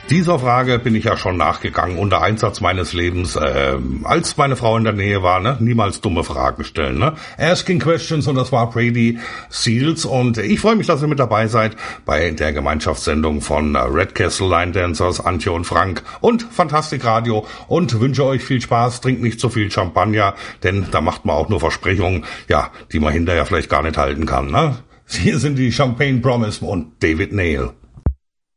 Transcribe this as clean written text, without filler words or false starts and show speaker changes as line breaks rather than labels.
Dieser Frage bin ich ja schon nachgegangen unter Einsatz meines Lebens, als meine Frau in der Nähe war, ne? Niemals dumme Fragen stellen, ne? Asking Questions, und das war Brady Seals, und ich freue mich, dass ihr mit dabei seid bei der Gemeinschaftssendung von Red Castle Line Dancers, Antje und Frank und Fantastic Radio, und wünsche euch viel Spaß. Trinkt nicht zu viel Champagner, denn da macht man auch nur Versprechungen, ja, die man hinterher vielleicht gar nicht halten kann, ne? Hier sind die Champagne Promise und David Nail.